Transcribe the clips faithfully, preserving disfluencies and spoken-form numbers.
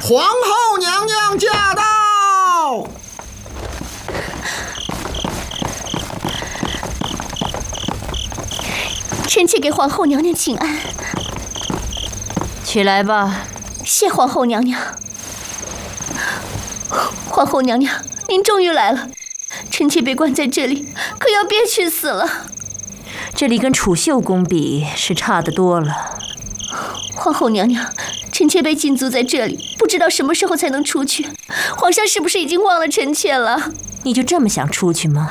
皇后娘娘驾到！ 臣妾给皇后娘娘请安。 起来吧。 谢皇后娘娘。皇后娘娘，您终于来了。臣妾被关在这里，可要憋屈死了。 这里跟储秀宫比是差得多了。 皇后娘娘，臣妾被禁足在这里，不知道什么时候才能出去。皇上是不是已经忘了臣妾了？ 你就这么想出去吗？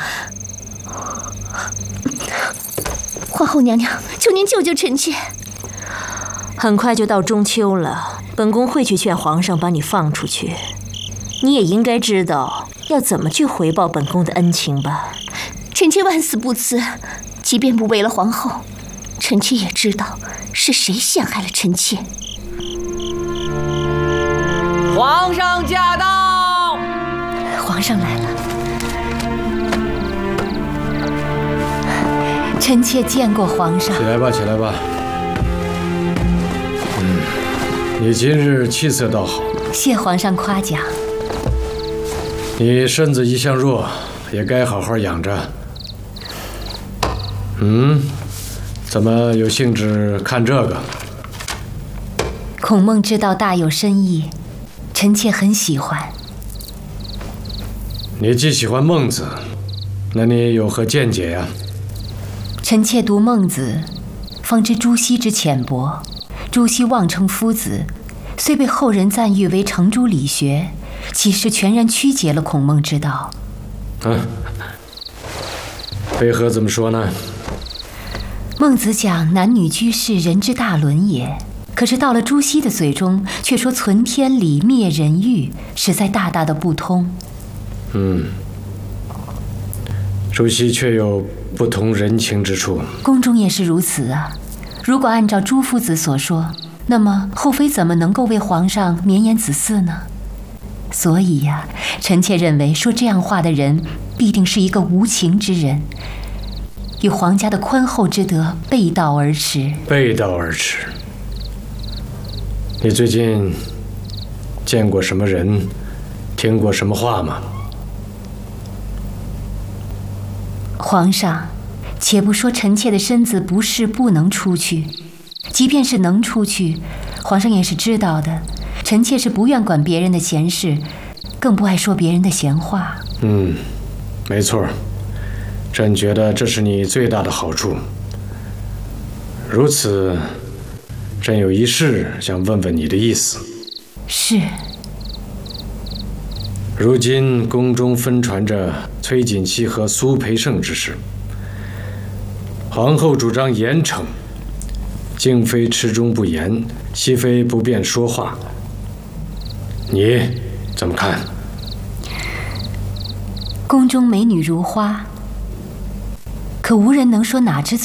皇后娘娘，求您救救臣妾。 很快就到中秋了，本宫会去劝皇上把你放出去。你也应该知道要怎么去回报本宫的恩情吧？ 臣妾万死不辞，即便不为了皇后，臣妾也知道是谁陷害了臣妾。 皇上驾到！ 皇上来了。臣妾见过皇上。 起来吧，起来吧。嗯，你今日气色倒好。 谢皇上夸奖。 你身子一向弱，也该好好养着。嗯，怎么有兴致看这个？ 孔孟之道大有深意，臣妾很喜欢。 你既喜欢孟子，那你有何见解呀？ 臣妾读孟子，方知朱熹之浅薄。朱熹妄称夫子，虽被后人赞誉为程朱理学，其实全然曲解了孔孟之道。 嗯，为何这么说呢？ 孟子讲男女居士人之大伦也，可是到了朱熹的嘴中，却说存天理，灭人欲，实在大大的不通。 嗯，朱熹却有不同人情之处。 宫中也是如此啊。如果按照朱夫子所说，那么后妃怎么能够为皇上绵延子嗣呢？所以呀、啊，臣妾认为说这样话的人必定是一个无情之人，与皇家的宽厚之德背道而驰。 背道而驰。你最近见过什么人，听过什么话吗？ 皇上，且不说臣妾的身子不是不能出去，即便是能出去，皇上也是知道的。臣妾是不愿管别人的闲事，更不爱说别人的闲话。 嗯，没错，朕觉得这是你最大的好处。如此，朕有一事想问问你的意思。 是。 如今宫中纷传着崔槿汐和苏培盛之事，皇后主张严惩，敬妃持中不言，熹妃不便说话，你怎么看？ 宫中美女如花，可无人能说哪只